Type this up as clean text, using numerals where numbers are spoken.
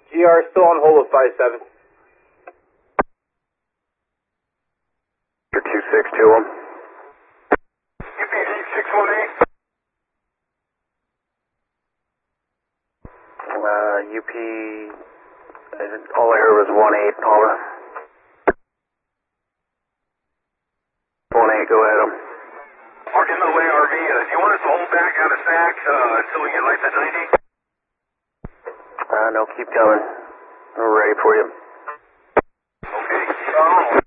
GR still on hold with 5-7. You're 2621. UPG 618. UP, all I heard was 18, over. 18, go ahead. Parking the way RV. Do you want us to hold back out of SAC until we get lights at 90? No, keep coming. We're ready for you. Okay.